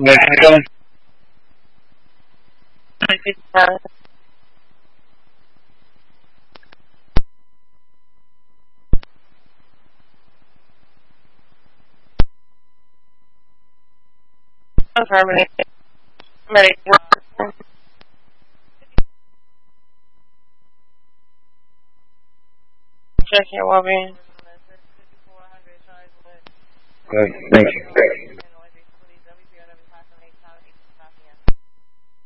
How you doing? Harmony. Ready. Check your well-being. Good, thank you.